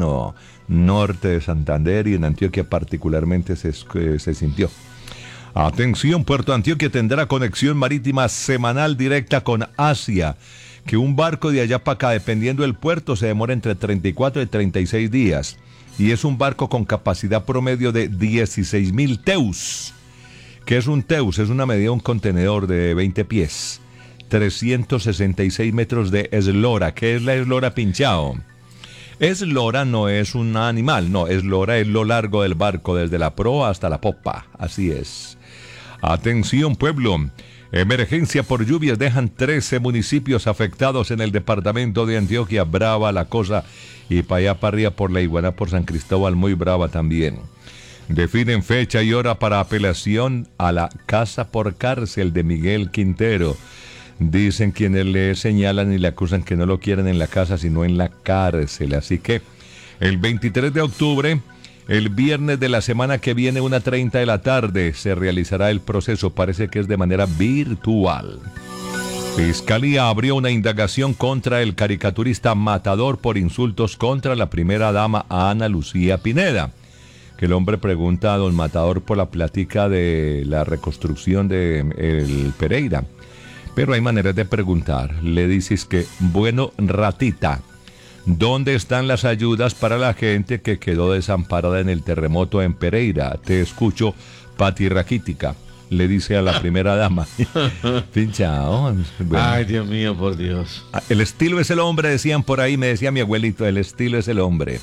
sino norte de Santander, y en Antioquia particularmente se sintió. Atención, Puerto Antioquia tendrá conexión marítima semanal directa con Asia, que un barco de allá para acá, dependiendo del puerto, se demora entre 34 y 36 días. Y es un barco con capacidad promedio de 16.000 teus. ¿Qué es un teus? Es una medida de un contenedor de 20 pies. 366 metros de eslora. ¿Qué es la eslora, Pinchao? Eslora no es un animal, no, eslora es lo largo del barco, desde la proa hasta la popa. Así es. Atención, pueblo. Emergencia por lluvias dejan 13 municipios afectados en el departamento de Antioquia. Brava la cosa. Y para allá para arriba por la Iguana, por San Cristóbal, muy brava también. Definen fecha y hora para apelación a la casa por cárcel de Miguel Quintero. Dicen quienes le señalan y le acusan que no lo quieren en la casa, sino en la cárcel. Así que el 23 de octubre, el viernes de la semana que viene, 1:30 de la tarde, se realizará el proceso. Parece que es de manera virtual. Fiscalía abrió una indagación contra el caricaturista Matador por insultos contra la primera dama Ana Lucía Pineda. Que el hombre pregunta a don Matador por la plática de la reconstrucción de el Pereira. Pero hay maneras de preguntar. Le dices que, bueno, ratita, ¿dónde están las ayudas para la gente que quedó desamparada en el terremoto en Pereira? Te escucho, Pati Raquítica. Le dice a la primera dama. Pinchao. Bueno. Ay, Dios mío, por Dios. El estilo es el hombre, decían por ahí, me decía mi abuelito, el estilo es el hombre.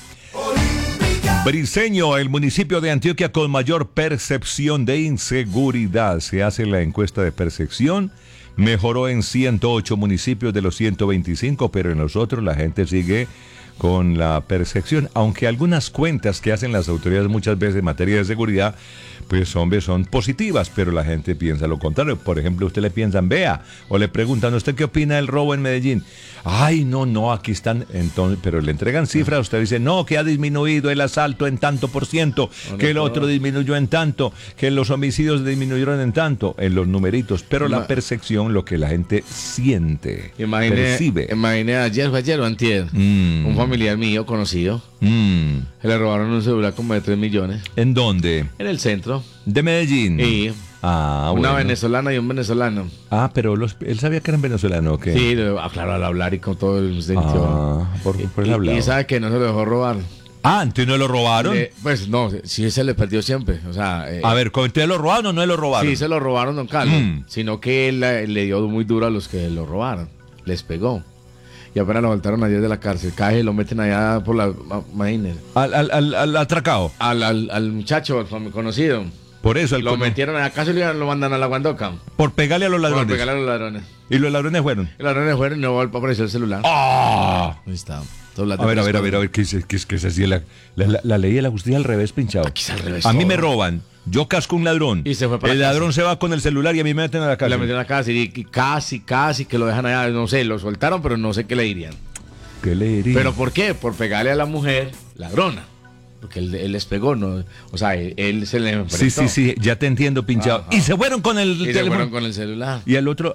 Briceño, el municipio de Antioquia con mayor percepción de inseguridad. Se hace la encuesta de percepción. Mejoró en 108 municipios de los 125, pero en los otros la gente sigue con la percepción, aunque algunas cuentas que hacen las autoridades muchas veces en materia de seguridad, pues hombre, son positivas, pero la gente piensa lo contrario. Por ejemplo, usted le piensan, vea, o le preguntan, ¿usted qué opina del robo en Medellín? Ay, no, aquí están, entonces, pero le entregan cifras, usted dice, no, que ha disminuido el asalto en tanto por ciento, que el otro disminuyó en tanto, que los homicidios disminuyeron en tanto, en los numeritos, pero la percepción, lo que la gente siente, percibe. Imaginé ayer o antier, un familiar mío conocido, se le robaron un celular como de 3 millones. ¿En dónde? En el centro. ¿De Medellín? Sí. Una venezolana y un venezolano. Pero él sabía que eran venezolanos, ¿o qué? Sí, claro, al hablar y con todo el sentido. Por el hablar. Y sabe que no se lo dejó robar. ¿Entonces no lo robaron? Pues no, sí se le perdió siempre. O sea, a ver, ¿ustedes lo robaron o no lo robaron? Sí, se lo robaron, don Carlos. Sino que él le dio muy duro a los que lo robaron. Les pegó. Y apenas lo voltaron ayer de la cárcel. Cae y lo meten allá por la... Imagínense. ¿Al atracado? Al muchacho, al conocido. Por eso lo metieron a la casa y lo mandan a la Guandoca. Por pegarle a los ladrones. Por pegarle a los ladrones. ¿Y los ladrones fueron? Los ladrones fueron y no apareció el celular. Ahí está. A ver, ¿qué es así? La ley de la justicia al revés, Pinchado. Aquí es al revés. A mí me roban, yo casco un ladrón. Y se fue para el ladrón se va con el celular y a mí me meten a la cárcel. Le meten a la cárcel y casi que lo dejan allá. No sé, lo soltaron, pero no sé qué le dirían. ¿Qué le dirían? ¿Pero por qué? Por pegarle a la mujer ladrona. Porque él les pegó, ¿no? O sea, él se le enfrentó. Sí, ya te entiendo, Pinchado. Ajá. Y se fueron con el teléfono. Se fueron con el celular. Y el otro...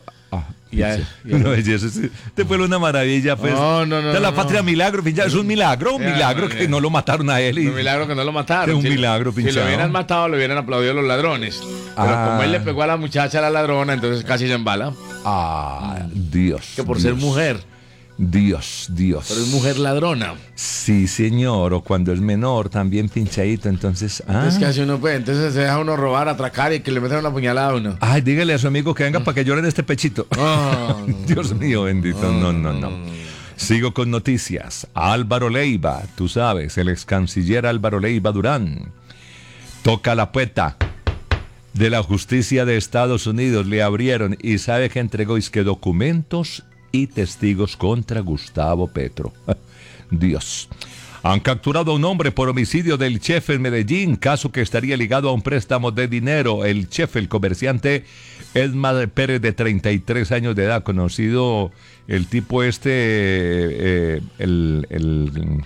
No, eso te fue una maravilla, pues. No. La patria milagro, Pinchado. Es un milagro, que no lo mataron a él. Un milagro que no lo mataron. Es un milagro, Pinchado. Si lo hubieran matado, lo hubieran aplaudido los ladrones. Pero como él le pegó a la muchacha, a la ladrona, entonces casi se embala. Dios. Que por ser mujer. Dios. Pero es mujer ladrona. Sí, señor. O cuando es menor, también pinchadito. Entonces. Es que así uno puede. Entonces se deja uno robar, atracar y que le metan una puñalada a uno. Dígale a su amigo que venga para que lloren este pechito. Dios mío, bendito. No. Sigo con noticias. Álvaro Leiva, tú sabes, el ex canciller Álvaro Leiva Durán, toca la puerta de la justicia de Estados Unidos. Le abrieron y sabe que entregó es que documentos y testigos contra Gustavo Petro. Dios. Han capturado a un hombre por homicidio del chef en Medellín, caso que estaría ligado a un préstamo de dinero. El chef, el comerciante Edmar Pérez, de 33 años de edad, conocido el tipo el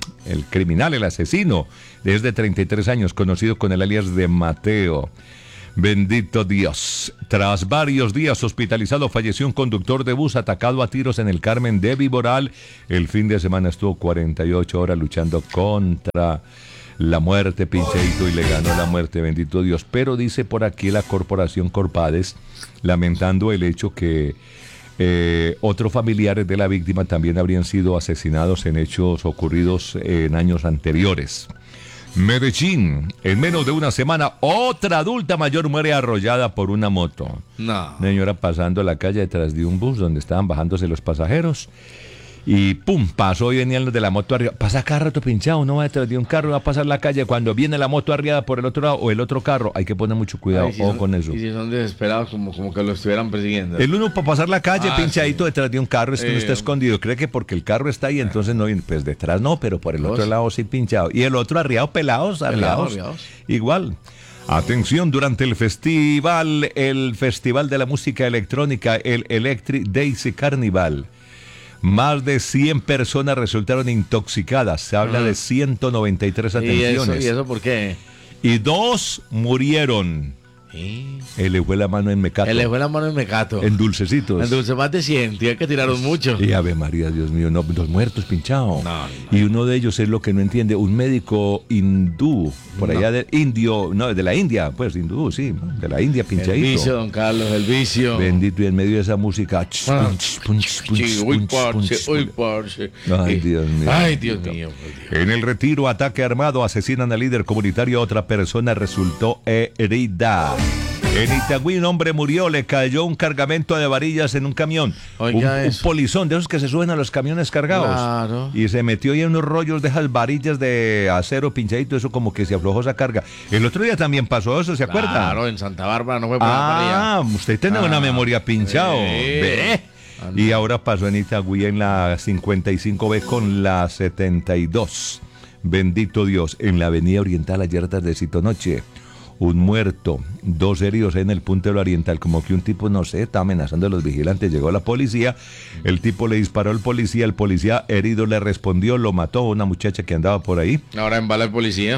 criminal, el asesino, es de 33 años, conocido con el alias de Mateo. Bendito Dios. Tras varios días hospitalizado, falleció un conductor de bus atacado a tiros en el Carmen de Viboral. El fin de semana estuvo 48 horas luchando contra la muerte, Pincheito, y le ganó la muerte, bendito Dios. Pero dice por aquí la corporación Corpades, lamentando el hecho que otros familiares de la víctima también habrían sido asesinados en hechos ocurridos en años anteriores. Medellín, en menos de una semana, otra adulta mayor muere arrollada por una moto. No. Una señora pasando la calle detrás de un bus donde estaban bajándose los pasajeros. Y pum, pasó y venían los de la moto arriba. Pasa cada rato pinchado, no va detrás de un carro, va a pasar la calle. Cuando viene la moto arriada por el otro lado o el otro carro, hay que poner mucho cuidado. Ay, si ojo con eso. Y si son desesperados, como que lo estuvieran persiguiendo. El uno para pasar la calle pinchadito sí. detrás de un carro, es que no está escondido. Cree que porque el carro está ahí, entonces no viene. Pues detrás no, pero por el otro lado sí pinchado. Y el otro arriado, pelados, arriados. Igual. Atención, durante el festival de la música electrónica, el Electric Daisy Carnival, más de 100 personas resultaron intoxicadas. Se habla de 193 atenciones. ¿Y eso por qué? Y 2 murieron. Él le fue la mano en mecato. Él le fue la mano en mecato. En dulcecitos. En dulce más de 100. Tiene que tiraron mucho. Y Ave María, Dios mío, no, 2 muertos pinchados. No. Y uno de ellos es lo que no entiende, un médico hindú, por allá de indio, no, de la India, pues hindú, sí, de la India pinchadito. El vicio, don Carlos, el vicio. Bendito, y en medio de esa música. Uy, parce. Ay, Dios mío. Ay, Dios mío. En el Retiro, ataque armado, asesinan al líder comunitario, otra persona resultó herida. En Itagüí un hombre murió, le cayó un cargamento de varillas en un camión. Oiga, un polizón de esos que se suben a los camiones cargados. Claro. Y se metió ahí en unos rollos de esas varillas de acero pinchadito, eso como que se aflojó esa carga. El otro día también pasó eso, ¿se acuerda? Claro, en Santa Bárbara no fue para usted tiene una memoria pinchado. Ve. Y ahora pasó en Itagüí en la 55B con la 72. Bendito Dios, en la avenida Oriental ayer tardecito noche. Un muerto, 2 heridos en el Puntero Oriental, como que un tipo, no sé, está amenazando a los vigilantes. Llegó la policía, el tipo le disparó al policía, el policía herido le respondió, lo mató a una muchacha que andaba por ahí. Ahora embala el policía.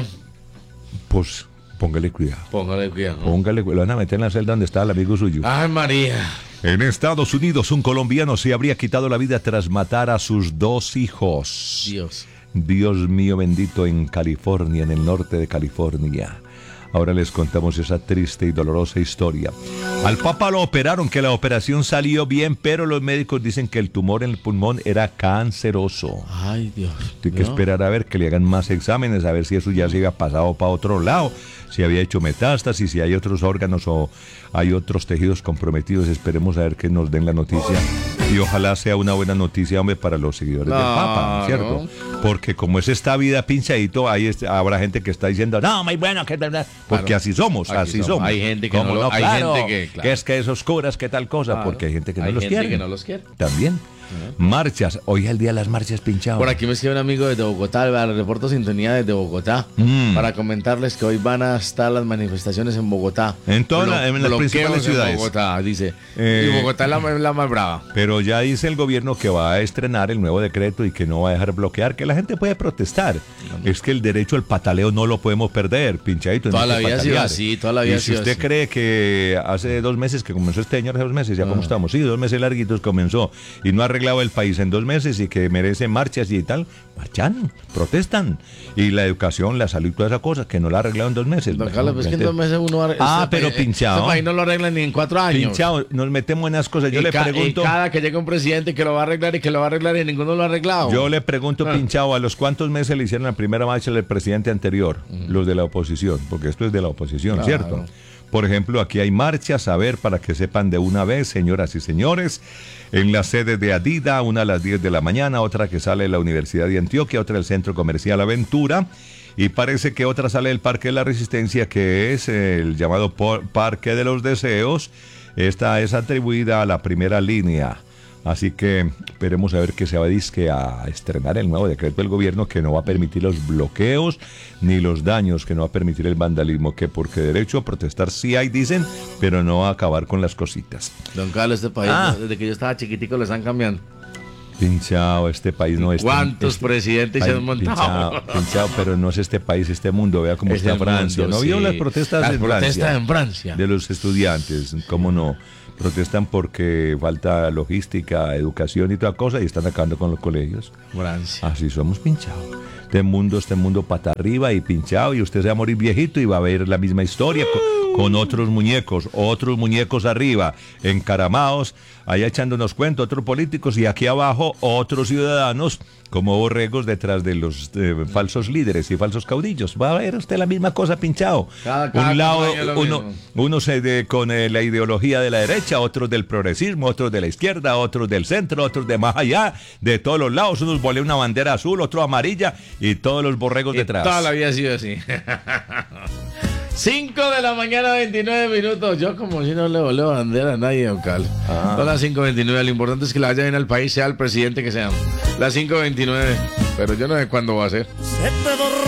Pues póngale cuidado. Póngale cuidado. Póngale cuidado, lo van a meter en la celda donde está el amigo suyo. Ay, María. En Estados Unidos, un colombiano se habría quitado la vida tras matar a sus 2 hijos. Dios mío bendito, en California, en el norte de California. Ahora les contamos esa triste y dolorosa historia. Al Papa lo operaron, que la operación salió bien, pero los médicos dicen que el tumor en el pulmón era canceroso. Ay, Dios. Tiene que esperar a ver que le hagan más exámenes, a ver si eso ya se había pasado para otro lado, si había hecho metástasis, si hay otros órganos o hay otros tejidos comprometidos. Esperemos a ver que nos den la noticia. Y ojalá sea una buena noticia, hombre, para los seguidores del Papa, ¿cierto? Porque como es esta vida pinchadito, ahí habrá gente que está diciendo, no, muy bueno, que verdad. Porque así somos, así somos. Hay gente que no, hay gente que, que es que esos curas, que tal cosa, porque hay gente que no los quiere. Hay gente que no los quiere. También. Marchas, hoy es el día de las marchas pinchadas. Por aquí me escribe un amigo desde Bogotá, el reporto sintonía desde Bogotá, para comentarles que hoy van a estar las manifestaciones en Bogotá. En todas en las principales ciudades. Bogotá, dice. Y Bogotá es la más brava. Pero ya dice el gobierno que va a estrenar el nuevo decreto y que no va a dejar bloquear, que la gente puede protestar. Es que el derecho al pataleo no lo podemos perder, pinchadito. Toda la vida ha sido así, toda la vida ha sido así. Si usted cree que hace 2 meses que comenzó este año, hace 2 meses, ya como estamos, sí, 2 meses larguitos comenzó, y no ha arreglado el país en 2 meses y que merece marchas y tal, marchan, protestan. Y la educación, la salud, todas esas cosas que no la ha arreglado en 2 meses. Don Carlos, es que en 2 meses uno pero pinchado. Este país no lo arregla ni en 4 años. Pinchado, nos metemos en esas cosas. Yo le pregunto. Y cada que llega un presidente que lo va a arreglar y que lo va a arreglar y ninguno lo ha arreglado. Yo le pregunto, pinchado, ¿a los cuántos meses le hicieron la primera marcha al presidente anterior? Los de la oposición, porque esto es de la oposición, claro. ¿Cierto? Por ejemplo, aquí hay marchas, a ver, para que sepan de una vez, señoras y señores, en la sede de Adida, una a las 10 de la mañana, otra que sale de la Universidad de Antioquia, otra del Centro Comercial Aventura, y parece que otra sale del Parque de la Resistencia, que es el llamado Parque de los Deseos. Esta es atribuida a la primera línea. Así que esperemos a ver que se va a estrenar el nuevo decreto del gobierno que no va a permitir los bloqueos ni los daños, que no va a permitir el vandalismo, que porque derecho a protestar sí hay, dicen, pero no va a acabar con las cositas. Don Carlos, este país, desde que yo estaba chiquitico, le están cambiando. Pinchado, este país no es... ¿Cuántos presidentes se han montado? Pinchado, pero no es este país, este mundo. Vea cómo está Francia. Mundo, ¿No vio las protestas en Francia? De los estudiantes, ¿cómo no? Protestan porque falta logística, educación y toda cosa y están acabando con los colegios. Francia. Así somos pinchados. Este mundo pata arriba y pinchado y usted se va a morir viejito y va a ver la misma historia con otros muñecos arriba, encaramados, allá echándonos cuentos, otros políticos y aquí abajo otros ciudadanos como borregos detrás de los falsos líderes y falsos caudillos. Va a ver usted la misma cosa pinchado. Un lado, uno con la ideología de la derecha, otros del progresismo, otros de la izquierda, otros del centro, otros de más allá, de todos los lados. Unos volea una bandera azul, otro amarilla y todos los borregos detrás. Toda la vida ha sido así. 5 de la mañana, 29 minutos. Yo como si no le voleo bandera a nadie, don Carlos. Son las 5:29. Lo importante es que le vaya bien al país, sea el presidente que sea. Las 5:29. Pero yo no sé cuándo va a ser.